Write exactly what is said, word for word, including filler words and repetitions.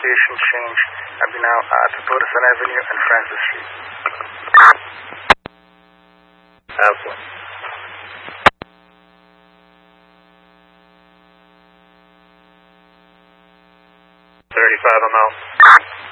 location change. I'll be now at Thorson Avenue and Francis Street. Have one. thirty-five, I'm out.